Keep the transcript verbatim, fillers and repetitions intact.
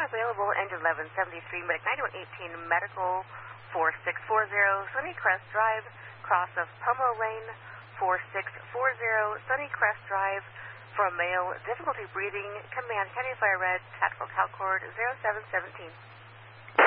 available, engine eleven seventy-three, Medic ninety-one eighteen, Medical four six four zero, Sunnycrest Drive, cross of Pomo Lane, four six four zero, Sunnycrest Drive, for a male, difficulty breathing, command County Fire Red, tactical Calcord zero seven one seven.